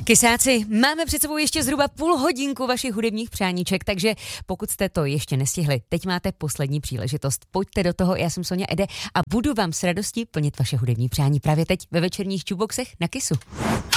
Kysáci, máme před sebou ještě zhruba půl hodinku vašich hudebních přáníček, takže pokud jste to ještě nestihli, teď máte poslední příležitost. Pojďte do toho, já jsem Sonja Ede a budu vám s radostí plnit vaše hudební přání právě teď ve večerních jukeboxech na Kissu.